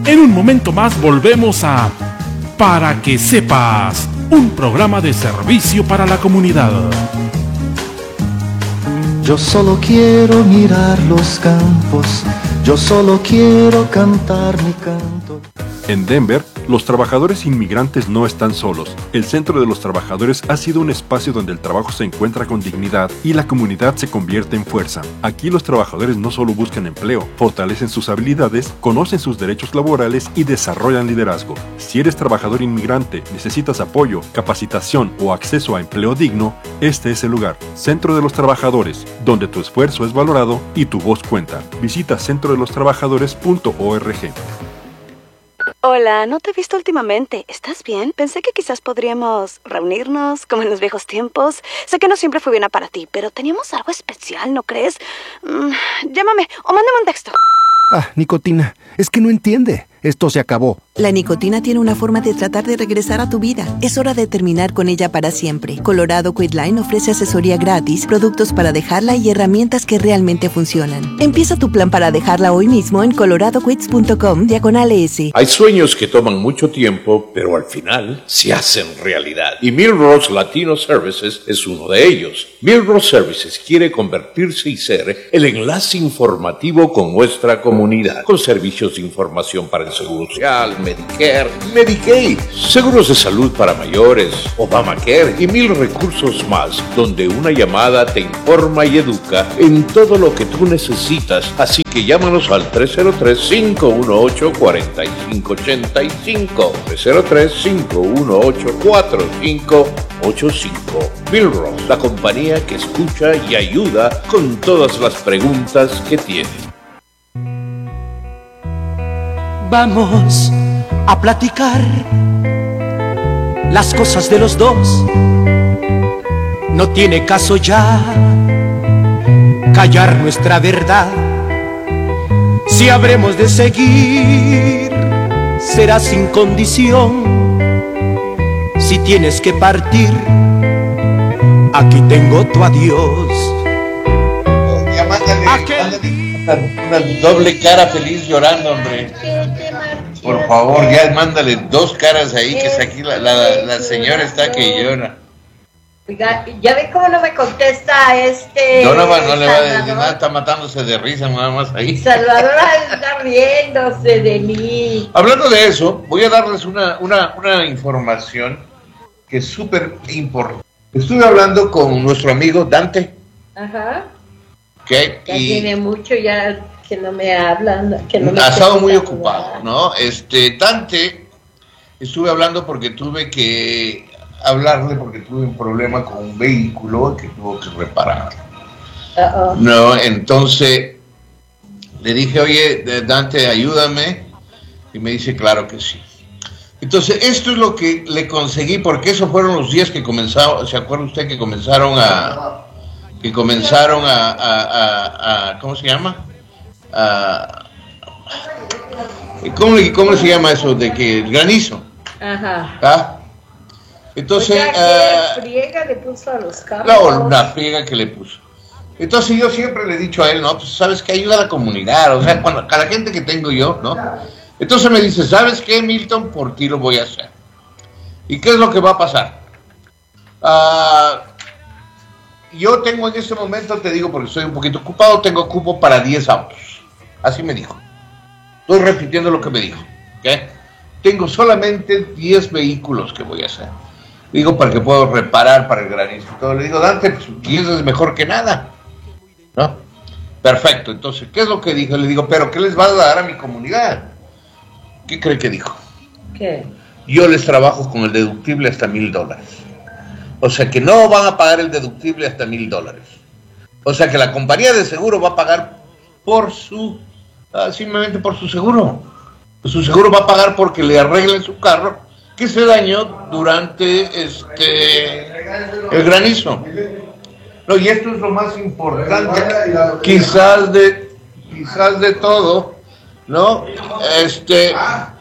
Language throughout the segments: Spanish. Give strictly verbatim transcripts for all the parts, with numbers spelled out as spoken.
En un momento más volvemos a Para que sepas, un programa de servicio para la comunidad. Yo solo quiero mirar los campos, yo solo quiero cantar mi canto. En Denver, los trabajadores inmigrantes no están solos. El Centro de los Trabajadores ha sido un espacio donde el trabajo se encuentra con dignidad y la comunidad se convierte en fuerza. Aquí los trabajadores no solo buscan empleo, fortalecen sus habilidades, conocen sus derechos laborales y desarrollan liderazgo. Si eres trabajador inmigrante, necesitas apoyo, capacitación o acceso a empleo digno, este es el lugar. Centro de los Trabajadores, donde tu esfuerzo es valorado y tu voz cuenta. Visita centro de los trabajadores punto org. Hola, no te he visto últimamente. ¿Estás bien? Pensé que quizás podríamos reunirnos, como en los viejos tiempos. Sé que no siempre fue bien para ti, pero teníamos algo especial, ¿no crees? Mm, llámame o mándame un texto. Ah, nicotina, es que no entiende. Esto se acabó. La nicotina tiene una forma de tratar de regresar a tu vida. Es hora de terminar con ella para siempre. Colorado Quitline ofrece asesoría gratis, productos para dejarla y herramientas que realmente funcionan. Empieza tu plan para dejarla hoy mismo en colorado quits punto com diagonal S. Hay sueños que toman mucho tiempo, pero al final se hacen realidad. Y Millrose Latino Services es uno de ellos. Millrose Services quiere convertirse y ser el enlace informativo con nuestra comunidad, con servicios de información para el Seguro Social, Medicare, Medicaid, seguros de salud para mayores, Obamacare y mil recursos más, donde una llamada te informa y educa en todo lo que tú necesitas. Así que llámanos al tres cero tres, cinco uno ocho, cuatro cinco ocho cinco, tres cero tres, cinco uno ocho, cuatro cinco ocho cinco. Millrose, la compañía que escucha y ayuda con todas las preguntas que tiene. Vamos a platicar las cosas de los dos. No tiene caso ya callar nuestra verdad. Si habremos de seguir, será sin condición. Si tienes que partir, aquí tengo tu adiós. Ya mándale, mándale una, una doble cara feliz llorando, hombre. Por favor, ya mándale dos caras ahí, que aquí la, la, la señora está que llora. Oiga, ya ve cómo no me contesta este... Donovan no le va a decir nada, está matándose de risa nada más ahí. Salvador está riéndose de mí. Hablando de eso, voy a darles una, una, una información que es súper importante. Estuve hablando con nuestro amigo Dante. Ajá. ¿Okay? Ya y tiene mucho ya que no me hablan, que no me ha estado muy ocupado, ¿no? Este, Dante, estuve hablando porque tuve que hablarle porque tuve un problema con un vehículo que tuvo que reparar. Uh-oh. No, entonces le dije, oye, Dante, ayúdame, y me dice, claro que sí. Entonces, esto es lo que le conseguí, porque esos fueron los días que comenzaron, ¿se acuerda usted que comenzaron a, que comenzaron a, a, a, a ¿cómo se llama? A, ¿cómo, ¿Cómo se llama eso? De que el granizo. Ajá. ¿Ah? Entonces, Oiga, ¿qué uh, friega le puso a los carros? No, una friega que le puso. Entonces yo siempre le he dicho a él, no, pues sabes que ayuda a la comunidad, o sea, cuando, a la gente que tengo yo, ¿no? Entonces me dice, ¿sabes qué, Milton? Por ti lo voy a hacer. ¿Y qué es lo que va a pasar? Uh, yo tengo en este momento, te digo porque estoy un poquito ocupado, tengo cupo para diez autos. Así me dijo. Estoy repitiendo lo que me dijo. ¿Okay? Tengo solamente diez vehículos que voy a hacer. Digo, para que puedo reparar para el granizo y todo. Le digo, Dante, pues diez es mejor que nada, ¿no? Perfecto. Entonces, ¿qué es lo que dijo? Le digo, ¿pero qué les va a dar a mi comunidad? ¿Qué cree que dijo? ¿Qué? Yo les trabajo con el deductible hasta mil dólares. O sea que no van a pagar el deductible hasta mil dólares. O sea que la compañía de seguro va a pagar por su, uh, simplemente por su seguro. Su seguro va a pagar porque le arreglen su carro que se dañó durante este el granizo. No, y esto es lo más importante, quizás de quizás de todo, ¿no? Este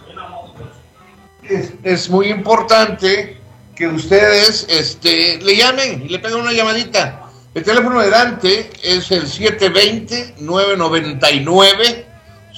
es, es muy importante que ustedes este le llamen y le peguen una llamadita. El teléfono de Dante es el siete dos cero, nueve nueve nueve,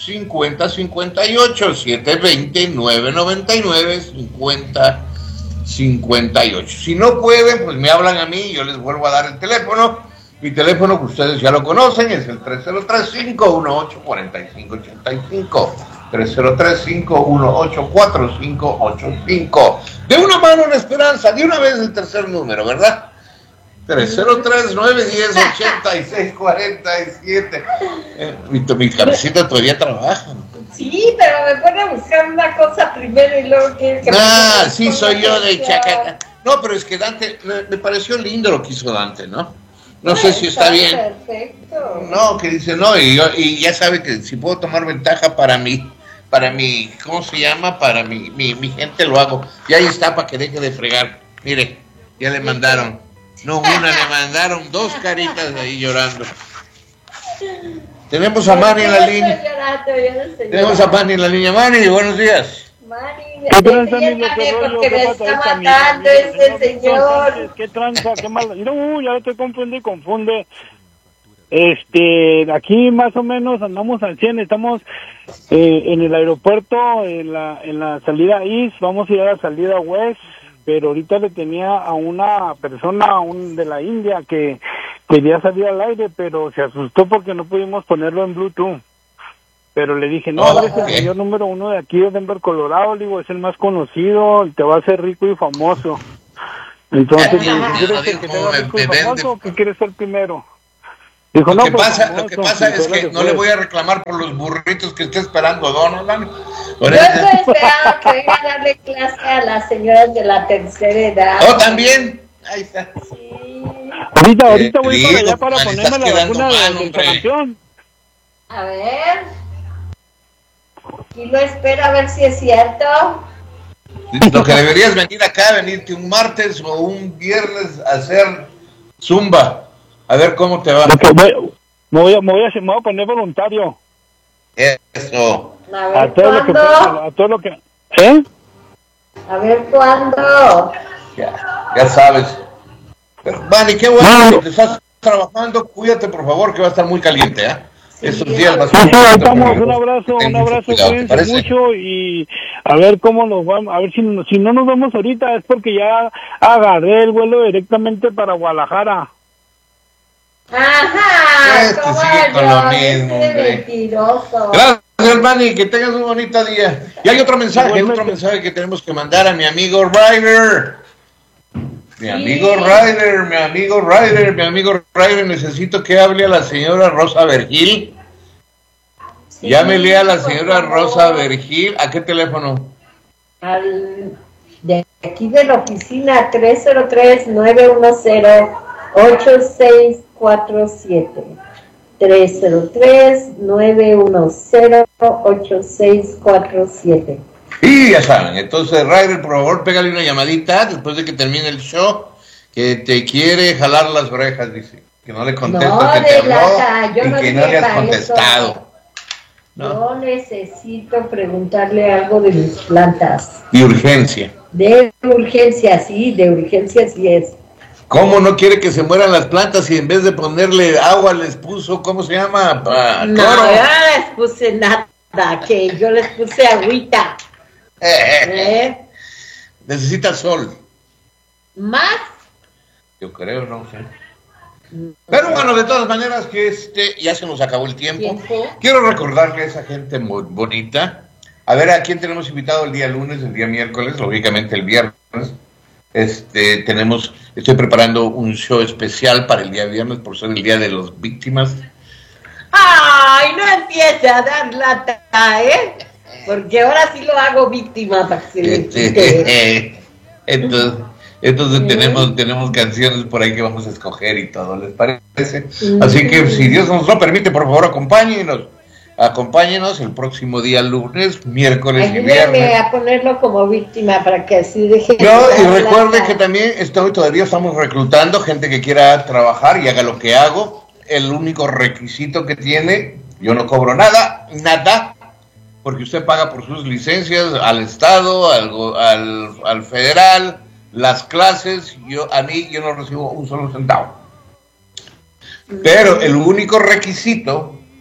cincuenta cincuenta y ocho, siete dos cero, nueve nueve nueve, cincuenta cincuenta y ocho. Si no pueden, pues me hablan a mí y yo les vuelvo a dar el teléfono. Mi teléfono, que ustedes ya lo conocen, es el tres cero tres, cinco uno ocho, cuatro cinco ocho cinco. tres cero tres, cinco uno ocho, cuatro cinco ocho cinco. De una mano en esperanza, de una vez el tercer número, ¿verdad? tres cero tres, nueve uno cero, ocho seis cuatro siete. Eh, mi, mi cabecita todavía trabaja. Sí, pero me pone a buscar una cosa primero y luego quiere que... Ah, sí, soy yo de Chacaca. No, pero es que Dante, me, me pareció lindo lo que hizo Dante, ¿no? No sé si está bien. Perfecto. No, que dice, no, y, yo, y ya sabe que si puedo tomar ventaja para mí, para mi, ¿cómo se llama? Para mi, mi, mi gente lo hago. Y ahí está para que deje de fregar. Mire, ya le mandaron. No, una le mandaron, dos caritas ahí llorando. Tenemos a Manny en la línea. Tenemos a Manny en la línea. Manny, buenos días. Manny, porque me está matando este señor. Qué tranza, qué mal. No, ya te confunde y confunde. Este, aquí más o menos andamos al cien, estamos eh, en el aeropuerto, en la, en la salida East, vamos a ir a la salida West, pero ahorita le tenía a una persona a un, de la India que quería salir al aire, pero se asustó porque no pudimos ponerlo en Bluetooth. Pero le dije, no, oh, es el señor número uno de aquí de Denver, Colorado, le digo, es el más conocido, te va a hacer rico y famoso. Entonces, ¿quieres que te haga rico y famoso o que quieres ser primero? Dijo, lo, no, que pues, pasa, famoso, lo que pasa es que no le voy a reclamar por los burritos que esté esperando Donald. Yo estoy esperando que venga a darle clase a las señoras de la tercera edad. ¿Oh, también? Ahí está. Sí. Ahorita, ahorita voy digo, para allá para man, ponerme la vacuna mal, de, del sarampión. A ver. Y lo espero a ver si es cierto. Lo que deberías venir acá, venirte un martes o un viernes a hacer zumba. A ver cómo te va. Okay, voy, me, voy a, me, voy a, me voy a poner voluntario. Eso. A ver, a todo ¿cuándo? lo que a todo lo que ¿eh? A ver cuándo. Ya, ya sabes. Vale, qué bueno no. que te estás trabajando. Cuídate, por favor, que va a estar muy caliente, ¿eh? Sí, Estos días va a ser. Sí, sí, estamos, un abrazo, un abrazo, cuidado, cuídense mucho y a ver cómo nos vamos, a ver si, si no nos vemos ahorita es porque ya agarré el vuelo directamente para Guadalajara. Ajá, este sigue con lo mismo, mentiroso. Gracias, Manny, que tengas un bonito día. Y hay otro mensaje, Igualmente. otro mensaje que tenemos que mandar a mi amigo Ryder. Mi sí. amigo Ryder, mi amigo Ryder, mi amigo Ryder, necesito que hable a la señora Rosa Vergil. Sí, Llámele a la señora Rosa Vergil. ¿A qué teléfono? Al de aquí de la oficina tres cero tres, nueve uno cero, ocho seis cuatro siete. tres cero tres, nueve uno cero, ocho seis cuatro siete. Y ya saben, entonces Ryder, por favor, pégale una llamadita después de que termine el show, que te quiere jalar las orejas, dice, que no le contestas, no, que te habló y no que no le has contestado. ¿No? Yo necesito preguntarle algo de mis plantas. De urgencia. De urgencia, sí, de urgencia sí es. ¿Cómo no quiere que se mueran las plantas y en vez de ponerle agua les puso, ¿cómo se llama? Pa, no, yo no les puse nada, que yo les puse agüita. ¿Eh? Necesita sol. ¿Más? Yo creo, no sé. Pero bueno, de todas maneras que este ya se nos acabó el tiempo. ¿Tiempo? Quiero recordarle a esa gente muy bonita. A ver, ¿a quién tenemos invitado el día lunes, el día miércoles? Lógicamente el viernes. Este, tenemos, estoy preparando un show especial para el día viernes por ser el día de las víctimas. Ay, no empiece a dar lata, ¿eh? Porque ahora sí lo hago víctima para que se le quite. Entonces, entonces ¿Sí? tenemos, tenemos canciones por ahí que vamos a escoger y todo, ¿les parece? ¿Sí? Así que si Dios nos lo permite, por favor, acompáñenos. Acompáñenos el próximo día lunes, miércoles Ayúdame y viernes. a ponerlo como víctima para que así deje. No, y recuerde la... que también estoy, todavía estamos reclutando gente que quiera trabajar y haga lo que hago. El único requisito que tiene, yo no cobro nada, nada, porque usted paga por sus licencias al Estado, al, al, al federal, las clases, yo a mí yo no recibo un solo centavo. Pero el único requisito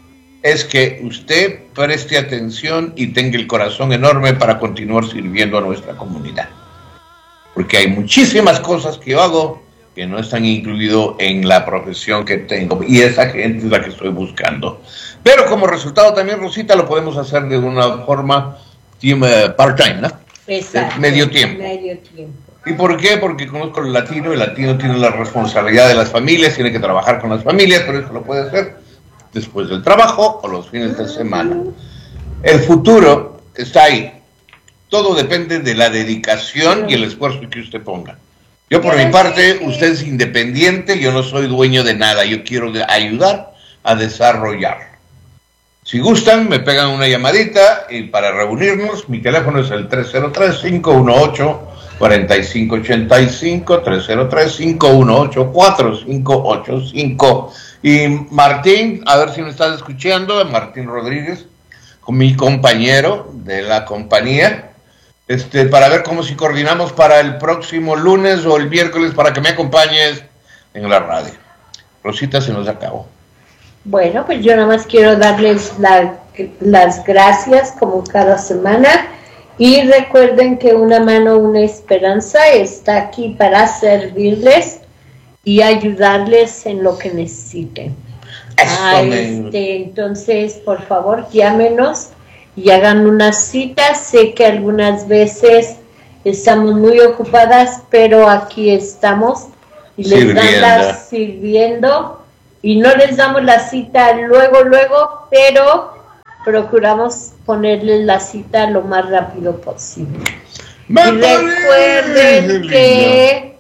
es que usted preste atención y tenga el corazón enorme para continuar sirviendo a nuestra comunidad. Porque hay muchísimas cosas que yo hago que no están incluidos en la profesión que tengo, y esa gente es la que estoy buscando. Pero como resultado también, Rosita, lo podemos hacer de una forma part-time, ¿no? Exacto. Medio tiempo. Medio tiempo. ¿Y por qué? Porque conozco al latino, el latino tiene la responsabilidad de las familias, tiene que trabajar con las familias, pero eso lo puede hacer después del trabajo o los fines de semana. El futuro está ahí. Todo depende de la dedicación y el esfuerzo que usted ponga. Yo por mi parte, usted es independiente, yo no soy dueño de nada, yo quiero ayudar a desarrollar. Si gustan, me pegan una llamadita y para reunirnos, mi teléfono es el tres cero tres, cinco uno ocho, cuatro cinco ocho cinco, tres cero tres, cinco uno ocho, cuatro cinco ocho cinco. Y Martín, a ver si me estás escuchando, Martín Rodríguez, con mi compañero de la compañía, este, para ver cómo si coordinamos para el próximo lunes o el miércoles para que me acompañes en la radio. Rosita, se nos acabó. Bueno, pues yo nada más quiero darles la, las gracias como cada semana y recuerden que Una Mano, Una Esperanza está aquí para servirles y ayudarles en lo que necesiten. Ah, este, entonces, por favor, llámenos y hagan una cita. Sé que algunas veces estamos muy ocupadas, pero aquí estamos y les Sirviendo. dan la sirviendo. Y no les damos la cita luego, luego, pero procuramos ponerles la cita lo más rápido posible. Y recuerden que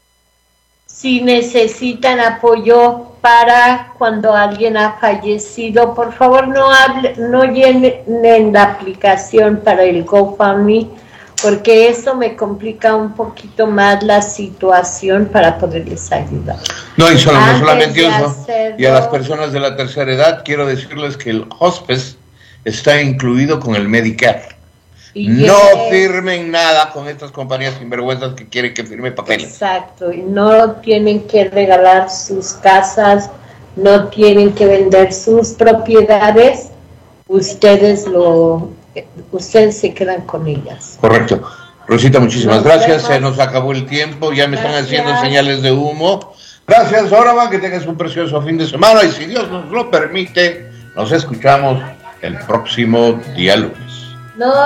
si necesitan apoyo para cuando alguien ha fallecido, por favor no hable, no llenen la aplicación para el GoFundMe, porque eso me complica un poquito más la situación para poderles ayudar. No, y solo, no solamente de eso, hacerlo, y a las personas de la tercera edad quiero decirles que el hospice está incluido con el Medicare. Y no es- firmen nada con estas compañías sinvergüenzas que quieren que firme papeles. Exacto, y no tienen que regalar sus casas, no tienen que vender sus propiedades, ustedes lo, ustedes se quedan con ellas. Correcto. Rosita, muchísimas Nos gracias. vemos. Se nos acabó el tiempo. Ya me están Gracias. haciendo señales de humo. Gracias, Oraba. Que tengas un precioso fin de semana. Y si Dios nos lo permite, nos escuchamos el próximo día lunes. No